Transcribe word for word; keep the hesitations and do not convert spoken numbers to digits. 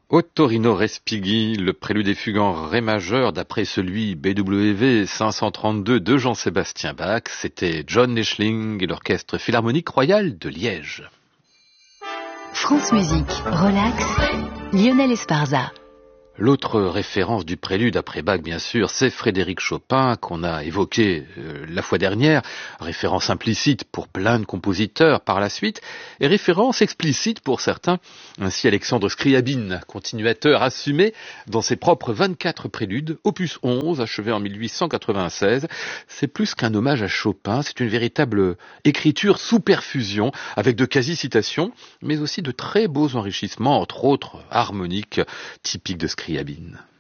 Ottorino Respighi, le prélude et fugue en ré majeur d'après celui B W V cinq cent trente-deux de Jean-Sébastien Bach, c'était John Neschling et l'Orchestre Philharmonique Royal de Liège. France Musique, relax, Lionel Esparza. L'autre référence du prélude après Bach, bien sûr, c'est Frédéric Chopin, qu'on a évoqué euh, la fois dernière, référence implicite pour plein de compositeurs par la suite, et référence explicite pour certains. Ainsi, Alexandre Scriabine, continuateur assumé dans ses propres vingt-quatre préludes, opus onze, achevé en mille huit cent quatre-vingt-seize. C'est plus qu'un hommage à Chopin, c'est une véritable écriture sous perfusion, avec de quasi-citations, mais aussi de très beaux enrichissements, entre autres harmoniques, typiques de Scriabine.